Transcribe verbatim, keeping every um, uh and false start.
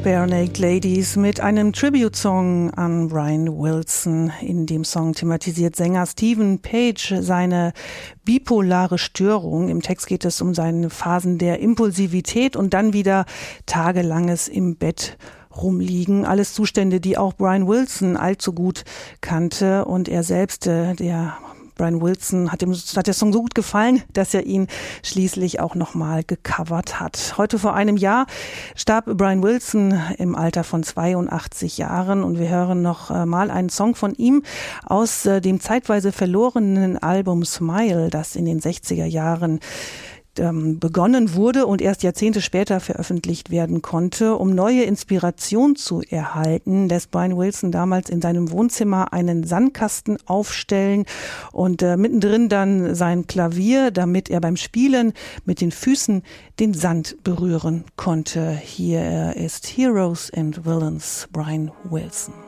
Barenaked Ladies mit einem Tribute-Song an Brian Wilson. In dem Song thematisiert Sänger Stephen Page seine bipolare Störung. Im Text geht es um seine Phasen der Impulsivität und dann wieder tagelanges im Bett rumliegen. Alles Zustände, die auch Brian Wilson allzu gut kannte, und er selbst, der Brian Wilson, hat, ihm, hat der Song so gut gefallen, dass er ihn schließlich auch nochmal gecovert hat. Heute vor einem Jahr starb Brian Wilson im Alter von zweiundachtzig Jahren, und wir hören noch mal einen Song von ihm aus dem zeitweise verlorenen Album Smile, das in den sechziger Jahren begonnen wurde und erst Jahrzehnte später veröffentlicht werden konnte. Um neue Inspiration zu erhalten, lässt Brian Wilson damals in seinem Wohnzimmer einen Sandkasten aufstellen und äh, mittendrin dann sein Klavier, damit er beim Spielen mit den Füßen den Sand berühren konnte. Hier ist Heroes and Villains, Brian Wilson.